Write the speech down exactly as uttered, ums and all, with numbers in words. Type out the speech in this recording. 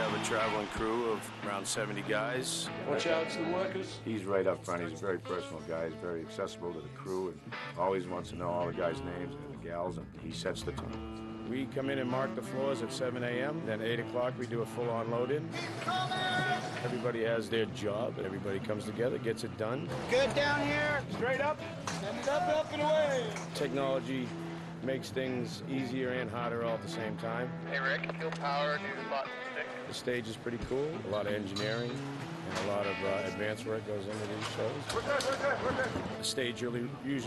have a traveling crew of around seventy guys. Watch out to the workers. He's right up front. He's a very personal guy. He's very accessible to the crew and always wants to know all the guys' names and the gals, and he sets the tone. We come in and mark the floors at seven A M Then eight o'clock we do a full-on load-in. Everybody has their job. Everybody comes together, gets it done. Good down here. Straight up. Send it up, up and away. Technology makes things easier and harder all at the same time. Hey Rick, fuel power, new button stick. The stage is pretty cool. A lot of engineering and a lot of uh, advanced work goes into these shows. We're good, we're good, we're good. The stage really usually